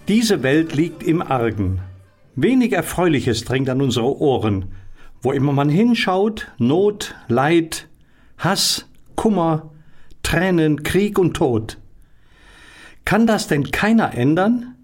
Diese Welt liegt im Argen. Wenig Erfreuliches drängt an unsere Ohren. Wo immer man hinschaut, Not, Leid, Hass, Kummer, Tränen, Krieg und Tod. Kann das denn keiner ändern?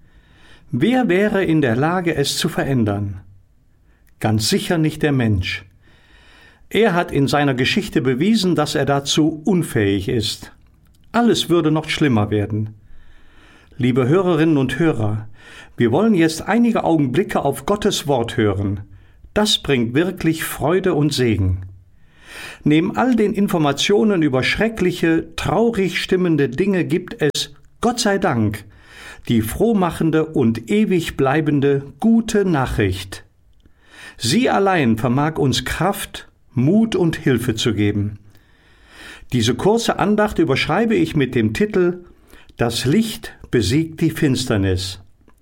Wer wäre in der Lage, es zu verändern? Ganz sicher nicht der Mensch. Er hat in seiner Geschichte bewiesen, dass er dazu unfähig ist. Alles würde noch schlimmer werden. Liebe Hörerinnen und Hörer, wir wollen jetzt einige Augenblicke auf Gottes Wort hören. Das bringt wirklich Freude und Segen. Neben all den Informationen über schreckliche, traurig stimmende Dinge gibt es, Gott sei Dank, die frohmachende und ewig bleibende gute Nachricht. Sie allein vermag uns Kraft, Mut und Hilfe zu geben. Diese kurze Andacht überschreibe ich mit dem Titel »Das Licht besiegt die Finsternis«.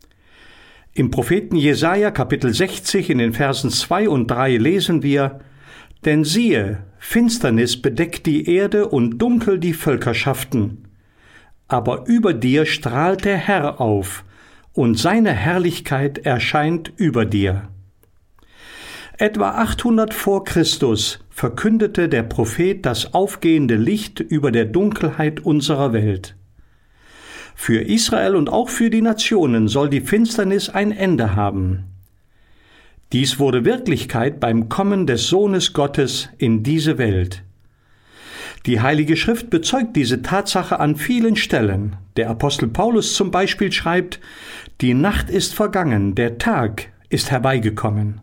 Im Propheten Jesaja, Kapitel 60, in den Versen 2 und 3 lesen wir: »Denn siehe, Finsternis bedeckt die Erde und dunkel die Völkerschaften. Aber über dir strahlt der Herr auf, und seine Herrlichkeit erscheint über dir.« Etwa 800 vor Christus verkündete der Prophet das aufgehende Licht über der Dunkelheit unserer Welt. Für Israel und auch für die Nationen soll die Finsternis ein Ende haben. Dies wurde Wirklichkeit beim Kommen des Sohnes Gottes in diese Welt. Die Heilige Schrift bezeugt diese Tatsache an vielen Stellen. Der Apostel Paulus zum Beispiel schreibt: »Die Nacht ist vergangen, der Tag ist herbeigekommen.«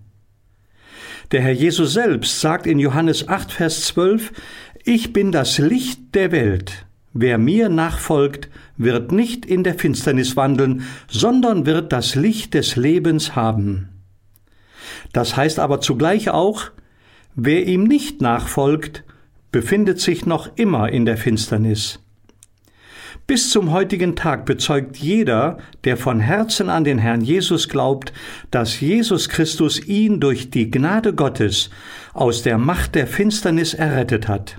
Der Herr Jesus selbst sagt in Johannes 8, Vers 12, »Ich bin das Licht der Welt. Wer mir nachfolgt, wird nicht in der Finsternis wandeln, sondern wird das Licht des Lebens haben.« Das heißt aber zugleich auch, wer ihm nicht nachfolgt, befindet sich noch immer in der Finsternis. Bis zum heutigen Tag bezeugt jeder, der von Herzen an den Herrn Jesus glaubt, dass Jesus Christus ihn durch die Gnade Gottes aus der Macht der Finsternis errettet hat.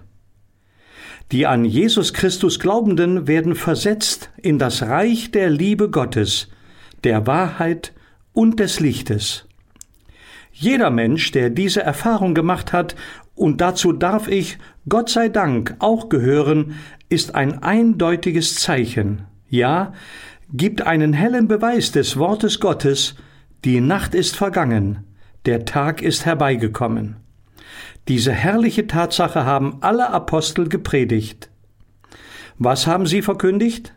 Die an Jesus Christus Glaubenden werden versetzt in das Reich der Liebe Gottes, der Wahrheit und des Lichtes. Jeder Mensch, der diese Erfahrung gemacht hat, und dazu darf ich, Gott sei Dank, auch gehören, ist ein eindeutiges Zeichen, ja, gibt einen hellen Beweis des Wortes Gottes: Die Nacht ist vergangen, der Tag ist herbeigekommen. Diese herrliche Tatsache haben alle Apostel gepredigt. Was haben sie verkündigt?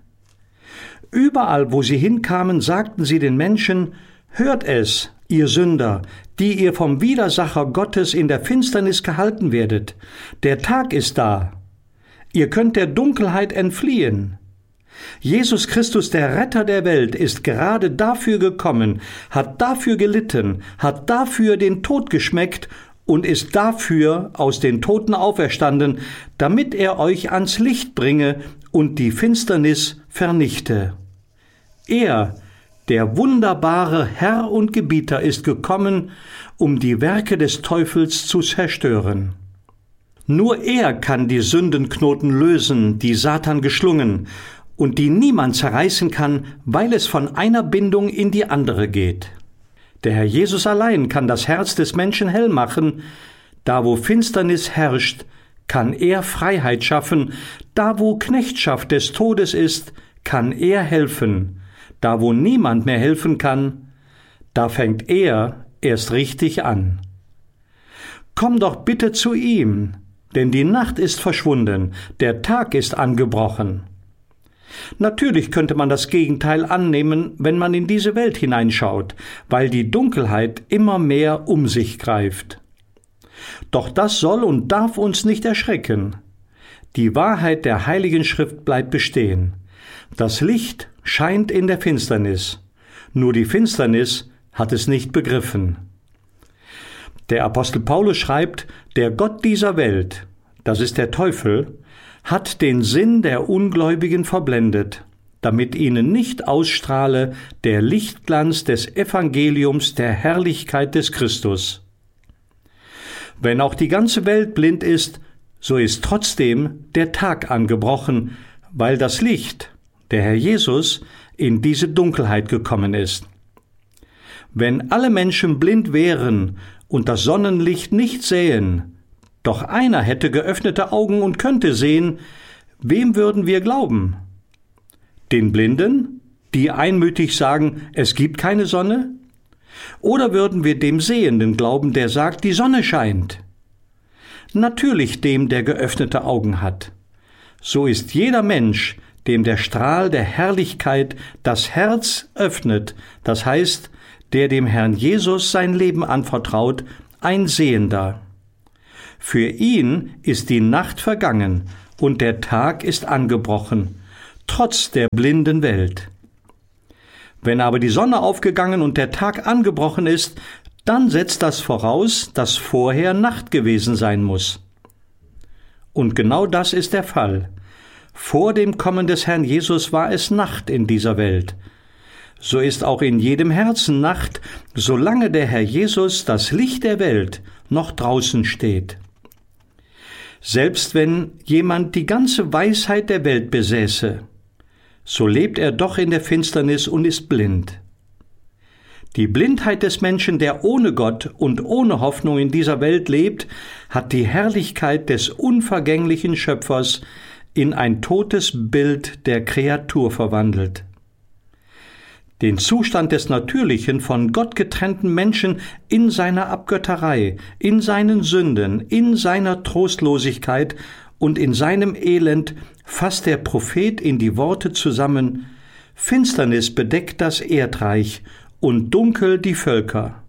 Überall, wo sie hinkamen, sagten sie den Menschen: Hört es, ihr Sünder, die ihr vom Widersacher Gottes in der Finsternis gehalten werdet. Der Tag ist da. Ihr könnt der Dunkelheit entfliehen. Jesus Christus, der Retter der Welt, ist gerade dafür gekommen, hat dafür gelitten, hat dafür den Tod geschmeckt und ist dafür aus den Toten auferstanden, damit er euch ans Licht bringe und die Finsternis vernichte. Er, der wunderbare Herr und Gebieter, ist gekommen, um die Werke des Teufels zu zerstören. Nur er kann die Sündenknoten lösen, die Satan geschlungen und die niemand zerreißen kann, weil es von einer Bindung in die andere geht. Der Herr Jesus allein kann das Herz des Menschen hell machen. Da, wo Finsternis herrscht, kann er Freiheit schaffen. Da, wo Knechtschaft des Todes ist, kann er helfen. Da, wo niemand mehr helfen kann, da fängt er erst richtig an. Komm doch bitte zu ihm, denn die Nacht ist verschwunden, der Tag ist angebrochen. Natürlich könnte man das Gegenteil annehmen, wenn man in diese Welt hineinschaut, weil die Dunkelheit immer mehr um sich greift. Doch das soll und darf uns nicht erschrecken. Die Wahrheit der Heiligen Schrift bleibt bestehen. Das Licht scheint in der Finsternis, nur die Finsternis hat es nicht begriffen. Der Apostel Paulus schreibt: Der Gott dieser Welt, das ist der Teufel, hat den Sinn der Ungläubigen verblendet, damit ihnen nicht ausstrahle der Lichtglanz des Evangeliums der Herrlichkeit des Christus. Wenn auch die ganze Welt blind ist, so ist trotzdem der Tag angebrochen, weil das Licht, der Herr Jesus, in diese Dunkelheit gekommen ist. Wenn alle Menschen blind wären und das Sonnenlicht nicht sähen, doch einer hätte geöffnete Augen und könnte sehen, wem würden wir glauben? Den Blinden, die einmütig sagen, es gibt keine Sonne? Oder würden wir dem Sehenden glauben, der sagt, die Sonne scheint? Natürlich dem, der geöffnete Augen hat. So ist jeder Mensch, dem der Strahl der Herrlichkeit das Herz öffnet, das heißt, der dem Herrn Jesus sein Leben anvertraut, ein Sehender. Für ihn ist die Nacht vergangen und der Tag ist angebrochen, trotz der blinden Welt. Wenn aber die Sonne aufgegangen und der Tag angebrochen ist, dann setzt das voraus, dass vorher Nacht gewesen sein muss. Und genau das ist der Fall. Vor dem Kommen des Herrn Jesus war es Nacht in dieser Welt. So ist auch in jedem Herzen Nacht, solange der Herr Jesus, das Licht der Welt, noch draußen steht. Selbst wenn jemand die ganze Weisheit der Welt besäße, so lebt er doch in der Finsternis und ist blind. Die Blindheit des Menschen, der ohne Gott und ohne Hoffnung in dieser Welt lebt, hat die Herrlichkeit des unvergänglichen Schöpfers in ein totes Bild der Kreatur verwandelt. Den Zustand des natürlichen, von Gott getrennten Menschen in seiner Abgötterei, in seinen Sünden, in seiner Trostlosigkeit und in seinem Elend fasst der Prophet in die Worte zusammen: Finsternis bedeckt das Erdreich und dunkel die Völker.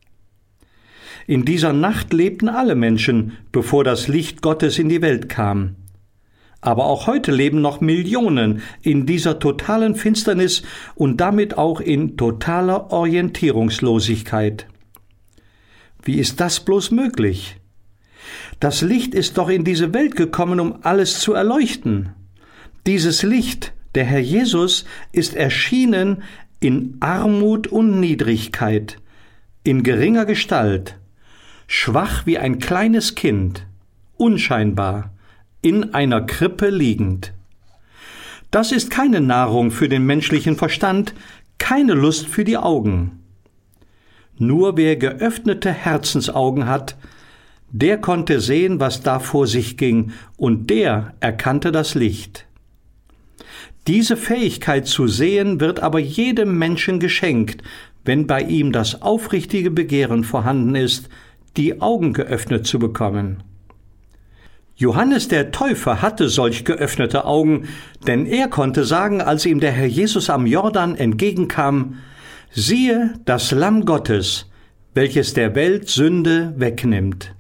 In dieser Nacht lebten alle Menschen, bevor das Licht Gottes in die Welt kam. Aber auch heute leben noch Millionen in dieser totalen Finsternis und damit auch in totaler Orientierungslosigkeit. Wie ist das bloß möglich? Das Licht ist doch in diese Welt gekommen, um alles zu erleuchten. Dieses Licht, der Herr Jesus, ist erschienen in Armut und Niedrigkeit, in geringer Gestalt, schwach wie ein kleines Kind, unscheinbar, in einer Krippe liegend. Das ist keine Nahrung für den menschlichen Verstand, keine Lust für die Augen. Nur wer geöffnete Herzensaugen hat, der konnte sehen, was da vor sich ging, und der erkannte das Licht. Diese Fähigkeit zu sehen wird aber jedem Menschen geschenkt, wenn bei ihm das aufrichtige Begehren vorhanden ist, die Augen geöffnet zu bekommen. Johannes der Täufer hatte solch geöffnete Augen, denn er konnte sagen, als ihm der Herr Jesus am Jordan entgegenkam: Siehe, das Lamm Gottes, welches der Welt Sünde wegnimmt.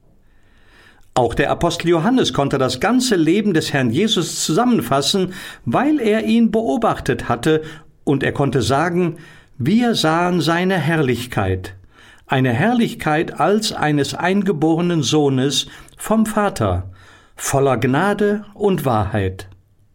Auch der Apostel Johannes konnte das ganze Leben des Herrn Jesus zusammenfassen, weil er ihn beobachtet hatte, und er konnte sagen: Wir sahen seine Herrlichkeit, eine Herrlichkeit als eines eingeborenen Sohnes vom Vater, voller Gnade und Wahrheit.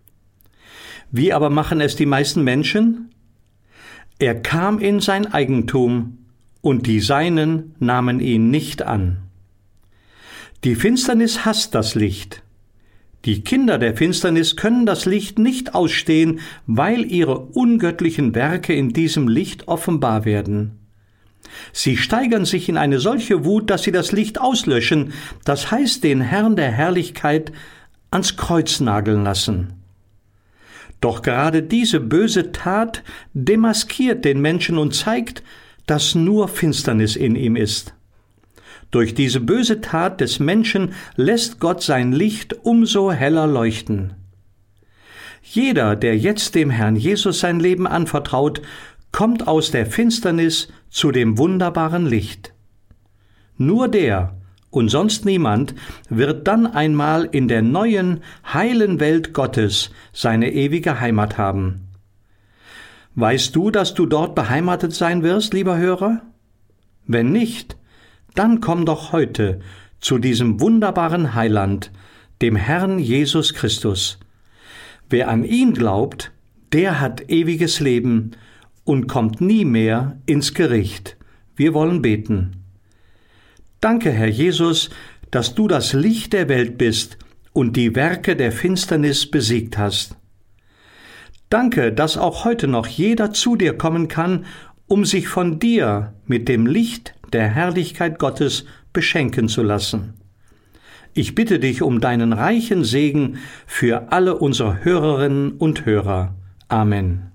Wie aber machen es die meisten Menschen? Er kam in sein Eigentum, und die Seinen nahmen ihn nicht an. Die Finsternis hasst das Licht. Die Kinder der Finsternis können das Licht nicht ausstehen, weil ihre ungöttlichen Werke in diesem Licht offenbar werden. Sie steigern sich in eine solche Wut, dass sie das Licht auslöschen, das heißt den Herrn der Herrlichkeit ans Kreuz nageln lassen. Doch gerade diese böse Tat demaskiert den Menschen und zeigt, dass nur Finsternis in ihm ist. Durch diese böse Tat des Menschen lässt Gott sein Licht umso heller leuchten. Jeder, der jetzt dem Herrn Jesus sein Leben anvertraut, kommt aus der Finsternis zu dem wunderbaren Licht. Nur der und sonst niemand wird dann einmal in der neuen, heilen Welt Gottes seine ewige Heimat haben. Weißt du, dass du dort beheimatet sein wirst, lieber Hörer? Wenn nicht, dann komm doch heute zu diesem wunderbaren Heiland, dem Herrn Jesus Christus. Wer an ihn glaubt, der hat ewiges Leben und kommt nie mehr ins Gericht. Wir wollen beten. Danke, Herr Jesus, dass du das Licht der Welt bist und die Werke der Finsternis besiegt hast. Danke, dass auch heute noch jeder zu dir kommen kann, um sich von dir mit dem Licht der Herrlichkeit Gottes beschenken zu lassen. Ich bitte dich um deinen reichen Segen für alle unsere Hörerinnen und Hörer. Amen.